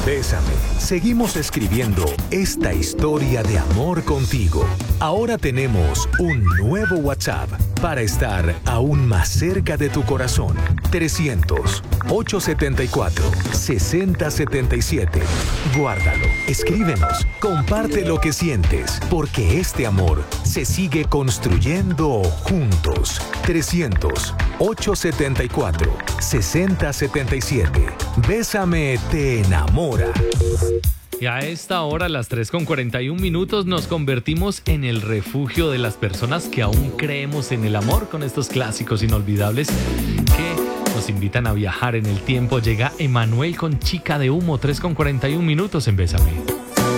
Bésame. Seguimos escribiendo esta historia de amor contigo. Ahora tenemos un nuevo WhatsApp para estar aún más cerca de tu corazón. 300-874-6077. Guárdalo, escríbenos, comparte lo que sientes, porque este amor se sigue construyendo juntos. 300-874-6077. Bésame te enamora. Y a esta hora, a las 3:41, nos convertimos en el refugio de las personas que aún creemos en el amor con estos clásicos inolvidables que nos invitan a viajar en el tiempo. Llega Emanuel con Chica de Humo, 3:41 en Bésame.